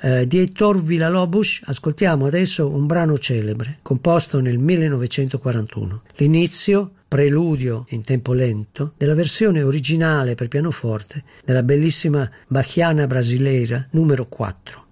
di Heitor Villa-Lobos ascoltiamo adesso un brano celebre composto nel 1941, l'inizio, preludio in tempo lento della versione originale per pianoforte della bellissima Bachiana Brasileira numero 4.